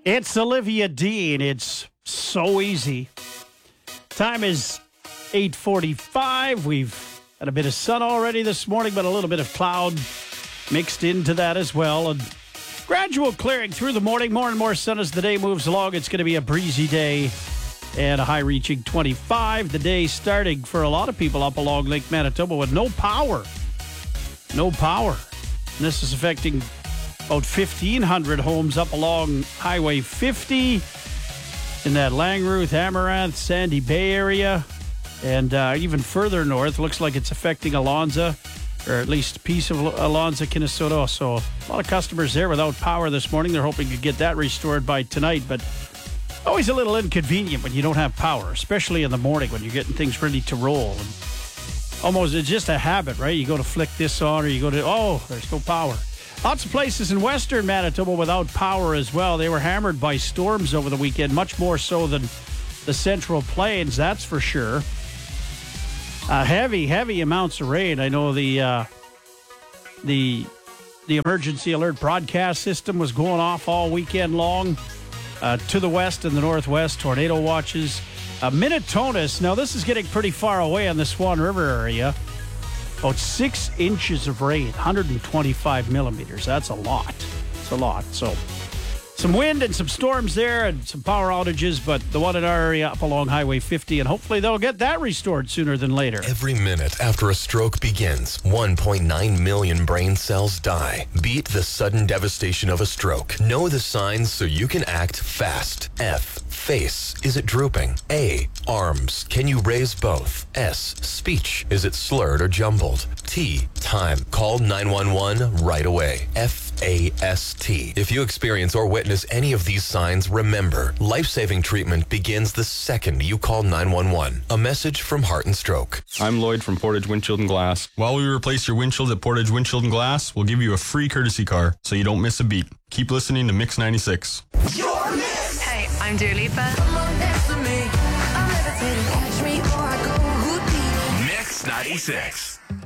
It's Olivia Dean. It's so easy. Time is 8:45. We've had a bit of sun already this morning, but a little bit of cloud mixed into that as well. And gradual clearing through the morning. More and more sun as the day moves along. It's going to be a breezy day and a high reaching 25. The day starting for a lot of people up along Lake Manitoba with no power. No power. And this is affecting about 1,500 homes up along Highway 50 in that Langruth, Amaranth, Sandy Bay area. And even further north, looks like it's affecting Alonza, or at least a piece of Alonza, Kinnesota. So a lot of customers there without power this morning. They're hoping to get that restored by tonight. But always a little inconvenient when you don't have power, especially in the morning when you're getting things ready to roll. And almost, it's just a habit, right? You go to flick this on, or you go to, there's no power. Lots of places in western Manitoba without power as well. They were hammered by storms over the weekend, much more so than the Central Plains, that's for sure. Heavy amounts of rain. I know the emergency alert broadcast system was going off all weekend long to the west and the northwest. Tornado watches. Minnetonka, now this is getting pretty far away on the Swan River area. About 6 inches of rain, 125 millimeters. That's a lot. It's a lot. So some wind and some storms there and some power outages, but the one in our area up along Highway 50, and hopefully they'll get that restored sooner than later. Every minute after a stroke begins, 1.9 million brain cells die. Beat the sudden devastation of a stroke. Know the signs so you can act fast. F. Face. Is it drooping? A. Arms. Can you raise both? S. Speech. Is it slurred or jumbled? T. Time. Call 911 right away. FAST. If you experience or witness any of these signs, remember, life-saving treatment begins the second you call 911. A message from Heart and Stroke. I'm Lloyd from Portage Windshield and Glass. While we replace your windshield at Portage Windshield and Glass, we'll give you a free courtesy car so you don't miss a beat. Keep listening to Mix 96. Hey, I'm Dua Lipa. Mix 96.